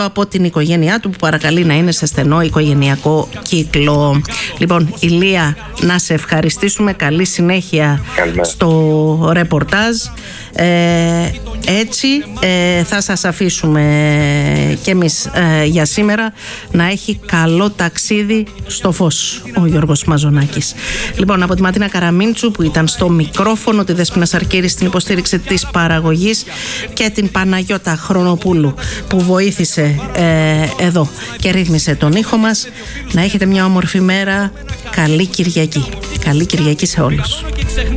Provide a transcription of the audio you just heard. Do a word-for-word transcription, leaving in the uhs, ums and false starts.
από την οικογένειά του, που παρακαλεί να είναι σε στενό οικογενειακό κύκλο. Λοιπόν, Ηλία, να σε ευχαριστήσουμε. Καλή συνέχεια Καλημέρα. στο ρεπορτάζ. Ε, έτσι ε, θα σας αφήσουμε και εμείς ε, για σήμερα. Να έχει καλό ταξίδι στο φως ο Γιώργος Μαζονάκης. Λοιπόν, από τη Ματίνα Καραμίντσου που ήταν στο μικρόφωνο, τη Δέσποινα Σαρκήρη στην υποστήριξη της παραγωγής και την Παναγιώτα Χρονοπούλου που βοήθησε ε, εδώ και ρύθμισε τον ήχο μας. Να έχετε μια όμορφη μέρα. Καλή Κυριακή. Καλή Κυριακή σε όλους.